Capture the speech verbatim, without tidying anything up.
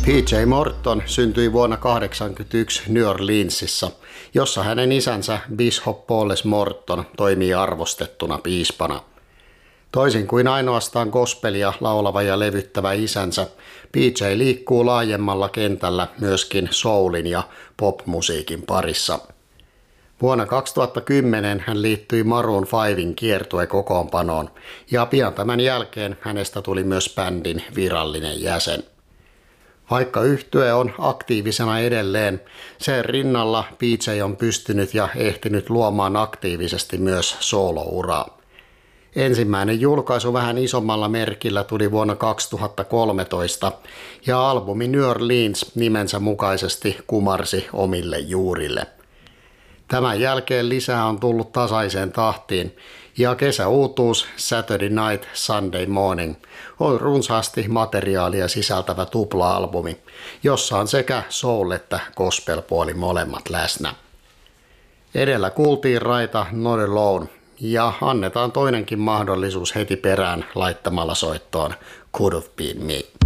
P J Morton syntyi vuonna tuhatyhdeksänsataakahdeksankymmentäyksi New Orleansissa, jossa hänen isänsä Bishop Paulus Morton toimii arvostettuna piispana. Toisin kuin ainoastaan gospelia laulava ja levyttävä isänsä, P J liikkuu laajemmalla kentällä myöskin soulin ja popmusiikin parissa. Vuonna kaksituhattakymmenen hän liittyi Maroon fiven kiertuekokoonpanoon ja pian tämän jälkeen hänestä tuli myös bändin virallinen jäsen. Vaikka yhtye on aktiivisena edelleen, sen rinnalla P J on pystynyt ja ehtinyt luomaan aktiivisesti myös soolouraa. Ensimmäinen julkaisu vähän isommalla merkillä tuli vuonna kaksituhattakolmetoista ja albumi New Orleans nimensä mukaisesti kumarsi omille juurille. Tämän jälkeen lisää on tullut tasaiseen tahtiin ja kesäuutuus Saturday Night Sunday Morning on runsaasti materiaalia sisältävä tupla-albumi, jossa on sekä soul- että gospel-puoli molemmat läsnä. Edellä kuultiin raita Not Alone ja annetaan toinenkin mahdollisuus heti perään laittamalla soittoon Could Have Been Me.